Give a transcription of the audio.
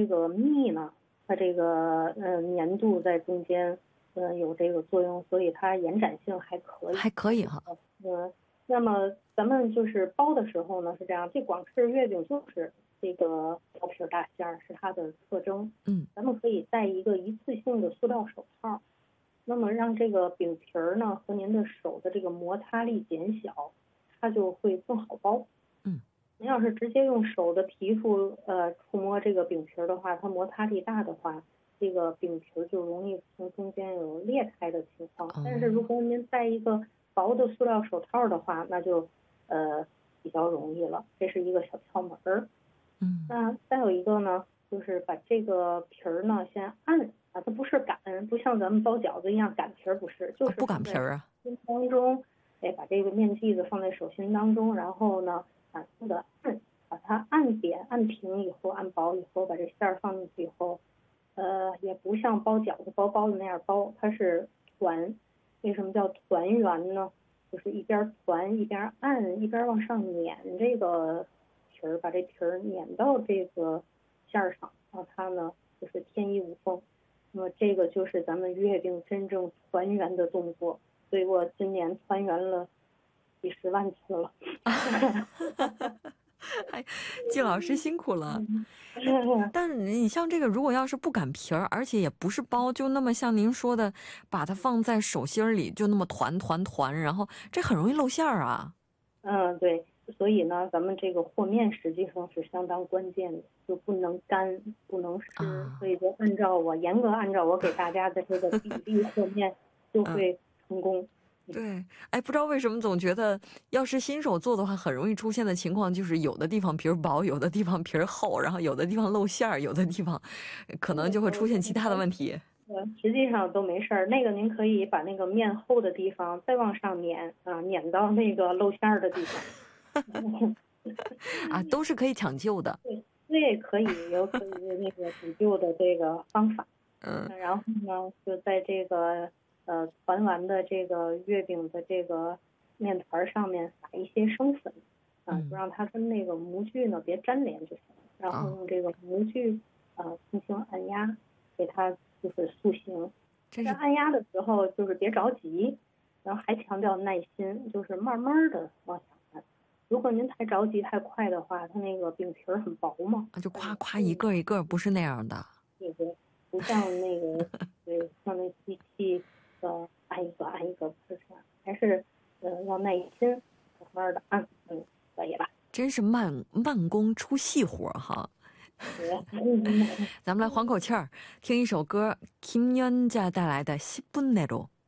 个蜜呢，它这个粘度在中间有这个作用，所以它延展性还可以。 还可以哈。 那么咱们就是包的时候呢是这样，这广式月饼就是这个薄皮大馅儿是它的特征。咱们可以戴一个一次性的塑料手套，那么让这个饼皮儿呢和您的手的这个摩擦力减小，它就会更好包。您要是直接用手的皮肤触摸这个饼皮儿的话，它摩擦力大的话，这个饼皮儿就容易从中间有裂开的情况。但是如果您戴一个薄的塑料手套的话，那就比较容易了，这是一个小窍门儿。那再有一个呢，就是把这个皮儿呢先按啊，它不是擀，不像咱们包饺子一样擀皮儿，不是，就是不擀皮儿啊。 手心当中，把这个面剂子放在手心当中，然后呢反复的按，把它按扁、按平以后，按薄以后，把这馅儿放进去以后，也不像包饺子、包包子那样包，它是团。为什么叫团圆呢？就是一边团一边按，一边往上碾这个皮儿，把这皮儿碾到这个馅儿上，然后它呢就是天衣无缝。那么这个就是咱们月饼真正团圆的动作，所以我今年团圆了几十万次了。 哎，季老师辛苦了。但你像这个如果要是不擀皮儿，而且也不是包，就那么像您说的把它放在手心里就那么团，然后这很容易露馅儿啊。 对，所以呢咱们这个和面实际上是相当关键的，就不能干不能湿，所以就严格按照我给大家的这个比例和面就会成功。 对，哎，不知道为什么总觉得要是新手做的话很容易出现的情况就是有的地方皮儿薄，有的地方皮儿厚，然后有的地方露馅儿，有的地方可能就会出现其他的问题。 实际上都没事儿，那个您可以把那个面厚的地方再往上碾啊，碾到那个露馅儿的地方。 啊，都是可以抢救的。 对，可以有可以那个补救的这个方法。然后呢就在这个团完的这个月饼的这个面团上面撒一些生粉，就让它跟那个模具呢别粘连就行了。然后用这个模具轻轻按压，给它就是塑形。在按压的时候就是别着急，然后还强调耐心，就是慢慢的往下按。如果您太着急太快的话，它那个饼皮儿很薄嘛， 就夸夸一个一个，不是那样的。 对对，不像那个对，像那机器按一个按一个，不是这样，还是要耐心，慢慢的按，可以了。 真是慢工出细活哈。咱们来缓口气儿，听一首歌，김연자带来的10분 내로。